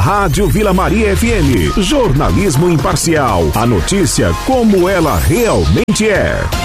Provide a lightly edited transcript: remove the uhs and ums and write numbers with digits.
Rádio Vila Maria FM. Jornalismo imparcial. A notícia como ela realmente é.